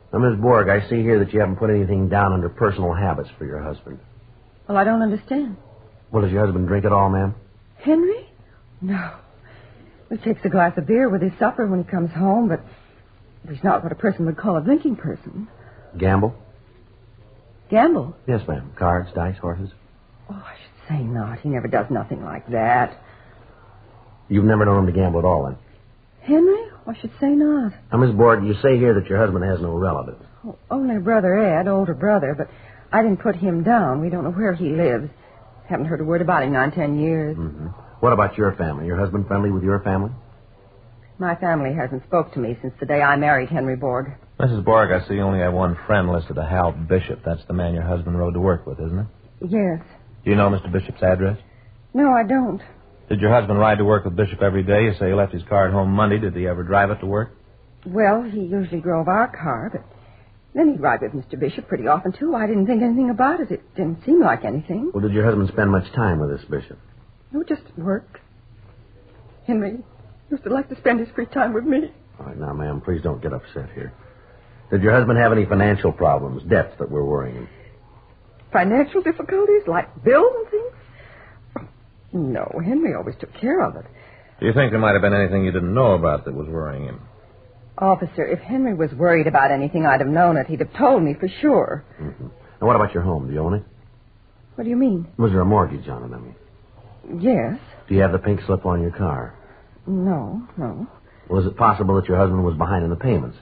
Now, Miss Borg, I see here that you haven't put anything down under personal habits for your husband. Well, I don't understand. Well, does your husband drink at all, ma'am? Henry? No. He takes a glass of beer with his supper when he comes home, but he's not what a person would call a drinking person. Gamble? Gamble? Yes, ma'am. Cards, dice, horses? Oh, I should say not. He never does nothing like that. You've never known him to gamble at all, then? Henry? I should say not. Now, Miss Borg, you say here that your husband has no relatives. Oh, only brother Ed, older brother, but I didn't put him down. We don't know where he lives. Haven't heard a word about him in 10 years. Mm-hmm. What about your family? Your husband friendly with your family? My family hasn't spoke to me since the day I married Henry Borg. Mrs. Borg, I see you only have one friend listed, a Hal Bishop. That's the man your husband rode to work with, isn't it? Yes. Do you know Mr. Bishop's address? No, I don't. Did your husband ride to work with Bishop every day? You say he left his car at home Monday. Did he ever drive it to work? Well, he usually drove our car, but then he'd ride with Mr. Bishop pretty often, too. I didn't think anything about it. It didn't seem like anything. Well, did your husband spend much time with this Bishop? No, just work. Henry used to like to spend his free time with me. All right, now, ma'am, please don't get upset here. Did your husband have any financial problems, debts that were worrying him? Financial difficulties, like bills and things? Oh, no, Henry always took care of it. Do you think there might have been anything you didn't know about that was worrying him? Officer, if Henry was worried about anything, I'd have known it. He'd have told me for sure. Mm-hmm. Now, what about your home? Do you own it? What do you mean? Was there a mortgage on it, I mean? Yes. Do you have the pink slip on your car? No. Well, is it possible that your husband was behind in the payments?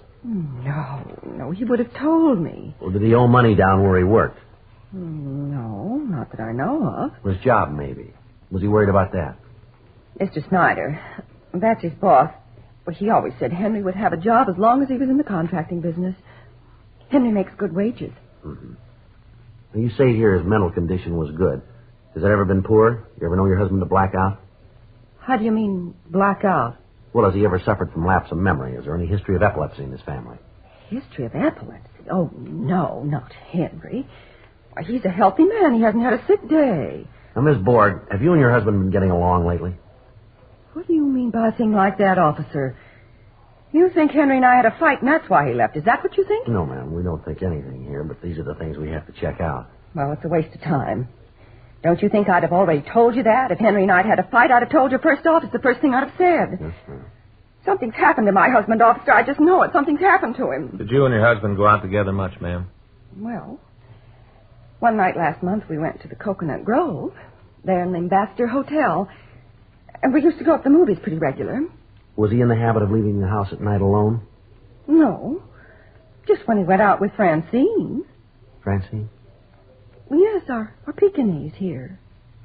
No, he would have told me. Well, did he owe money down where he worked? No, not that I know of. His job, maybe. Was he worried about that? Mr. Snyder, that's his boss. Well, he always said Henry would have a job as long as he was in the contracting business. Henry makes good wages. Mm-hmm. Now, you say here his mental condition was good. Has that ever been poor? You ever know your husband to black out? How do you mean, black out? Well, has he ever suffered from lapse of memory? Is there any history of epilepsy in his family? History of epilepsy? Oh, no, not Henry. Why, he's a healthy man. He hasn't had a sick day. Now, Miss Borg, have you and your husband been getting along lately? What do you mean by a thing like that, officer? You think Henry and I had a fight, and that's why he left. Is that what you think? No, ma'am. We don't think anything here, but these are the things we have to check out. Well, it's a waste of time. Don't you think I'd have already told you that? If Henry and I'd had a fight, I'd have told you first off. It's the first thing I'd have said. Yes, ma'am. Something's happened to my husband, officer. I just know it. Something's happened to him. Did you and your husband go out together much, ma'am? Well, one night last month we went to the Coconut Grove, there in the Ambassador Hotel, and we used to go up the movies pretty regular. Was he in the habit of leaving the house at night alone? No, just when he went out with Francine. Francine? Yes, our Pekingese here.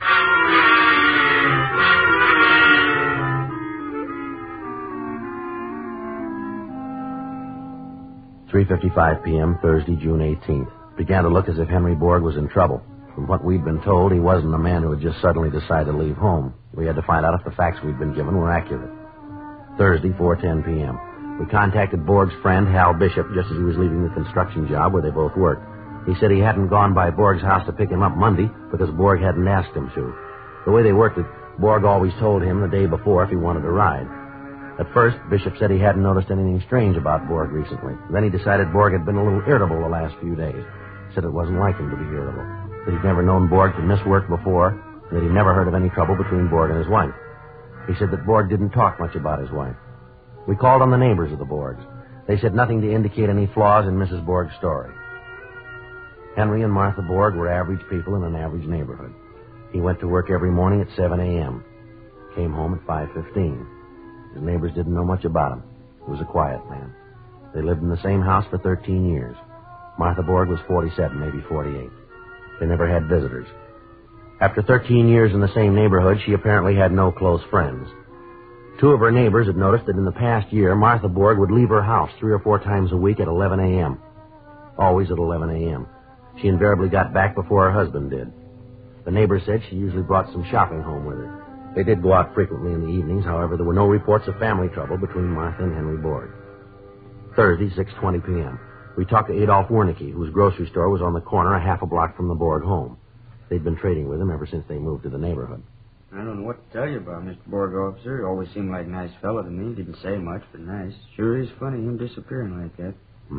3:55 p.m., Thursday, June 18th. Began to look as if Henry Borg was in trouble. From what we'd been told, he wasn't a man who had just suddenly decided to leave home. We had to find out if the facts we'd been given were accurate. Thursday, 4:10 p.m. We contacted Borg's friend, Hal Bishop, just as he was leaving the construction job where they both worked. He said he hadn't gone by Borg's house to pick him up Monday because Borg hadn't asked him to. The way they worked it, Borg always told him the day before if he wanted to ride. At first, Bishop said he hadn't noticed anything strange about Borg recently. Then he decided Borg had been a little irritable the last few days. Said it wasn't like him to be irritable. That he'd never known Borg to miss work before, and that he'd never heard of any trouble between Borg and his wife. He said that Borg didn't talk much about his wife. We called on the neighbors of the Borgs. They said nothing to indicate any flaws in Mrs. Borg's story. Henry and Martha Borg were average people in an average neighborhood. He went to work every morning at 7 a.m. Came home at 5:15. His neighbors didn't know much about him. He was a quiet man. They lived in the same house for 13 years. Martha Borg was 47, maybe 48. They never had visitors. After 13 years in the same neighborhood, she apparently had no close friends. Two of her neighbors had noticed that in the past year, Martha Borg would leave her house 3 or 4 times a week at 11 a.m. Always at 11 a.m. She invariably got back before her husband did. The neighbors said she usually brought some shopping home with her. They did go out frequently in the evenings. However, there were no reports of family trouble between Martha and Henry Borg. Thursday, 6:20 p.m. We talked to Adolph Wernicke, whose grocery store was on the corner a half a block from the Borg home. They'd been trading with him ever since they moved to the neighborhood. I don't know what to tell you about Mr. Borg, officer. He always seemed like a nice fellow to me. Didn't say much, but nice. Sure is funny him disappearing like that.